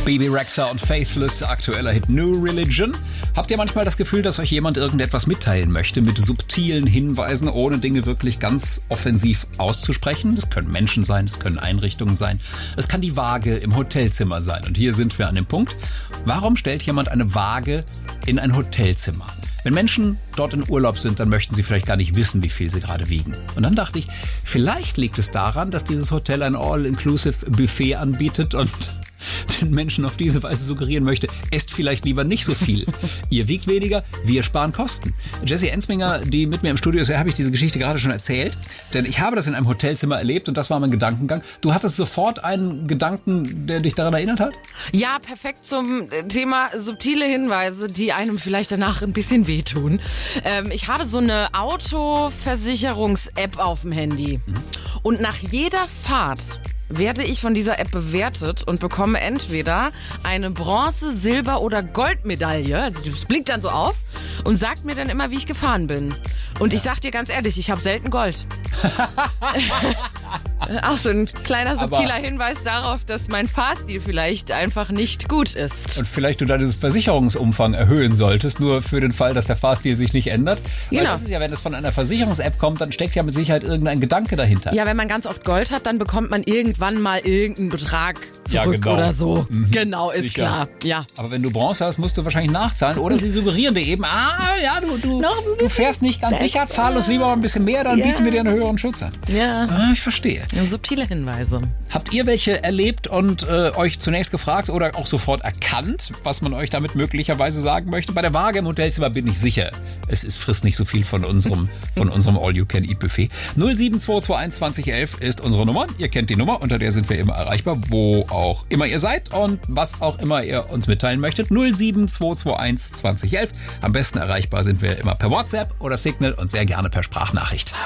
Bebe Rexha und Faithless, aktueller Hit New Religion. Habt ihr manchmal das Gefühl, dass euch jemand irgendetwas mitteilen möchte mit subtilen Hinweisen, ohne Dinge wirklich ganz offensiv auszusprechen? Das können Menschen sein, es können Einrichtungen sein, es kann die Waage im Hotelzimmer sein. Und hier sind wir an dem Punkt, warum stellt jemand eine Waage in ein Hotelzimmer? Wenn Menschen dort in Urlaub sind, dann möchten sie vielleicht gar nicht wissen, wie viel sie gerade wiegen. Und dann dachte ich, vielleicht liegt es daran, dass dieses Hotel ein All-Inclusive-Buffet anbietet und den Menschen auf diese Weise suggerieren möchte, esst vielleicht lieber nicht so viel. Ihr wiegt weniger, wir sparen Kosten. Jessie Ensminger, die mit mir im Studio ist, habe ich diese Geschichte gerade schon erzählt, denn ich habe das in einem Hotelzimmer erlebt und das war mein Gedankengang. Du hattest sofort einen Gedanken, der dich daran erinnert hat? Ja, perfekt zum Thema subtile Hinweise, die einem vielleicht danach ein bisschen wehtun. Ich habe so eine Autoversicherungs-App auf dem Handy und nach jeder Fahrt werde ich von dieser App bewertet und bekomme entweder eine Bronze-, Silber- oder Goldmedaille, also das blinkt dann so auf und sagt mir dann immer, wie ich gefahren bin. Und ich sag dir ganz ehrlich, ich habe selten Gold. Auch so ein kleiner subtiler Hinweis darauf, dass mein Fahrstil vielleicht einfach nicht gut ist. Und vielleicht du deinen Versicherungsumfang erhöhen solltest, nur für den Fall, dass der Fahrstil sich nicht ändert. Genau. Weil das ist ja, wenn es von einer Versicherungs-App kommt, dann steckt ja mit Sicherheit irgendein Gedanke dahinter. Ja, wenn man ganz oft Gold hat, dann bekommt man irgendwann mal irgendeinen Betrag zurück oder so. Genau, ist sicher. Klar. Ja. Aber wenn du Bronze hast, musst du wahrscheinlich nachzahlen. Oder sie suggerieren dir eben, du fährst nicht ganz sicher, zahl uns lieber ein bisschen mehr, dann bieten wir dir einen höheren Schutz an. Ja. Ich verstehe. Subtile Hinweise. Habt ihr welche erlebt und euch zunächst gefragt oder auch sofort erkannt, was man euch damit möglicherweise sagen möchte? Bei der Waage im Hotelzimmer bin ich sicher, frisst nicht so viel von unserem All-You-Can-Eat-Buffet. 07221 2011 ist unsere Nummer. Ihr kennt die Nummer, unter der sind wir immer erreichbar, wo auch immer ihr seid und was auch immer ihr uns mitteilen möchtet. 07221 2011. Am besten erreichbar sind wir immer per WhatsApp oder Signal und sehr gerne per Sprachnachricht.